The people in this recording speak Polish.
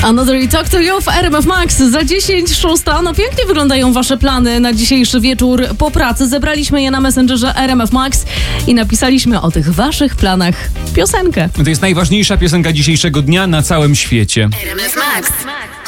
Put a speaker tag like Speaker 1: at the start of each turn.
Speaker 1: Another I Talk to You w RMF Max. Za 10:06. No pięknie wyglądają wasze plany na dzisiejszy wieczór po pracy. Zebraliśmy je na Messengerze RMF Max i napisaliśmy o tych waszych planach piosenkę.
Speaker 2: To jest najważniejsza piosenka dzisiejszego dnia na całym świecie.
Speaker 3: RMF Max.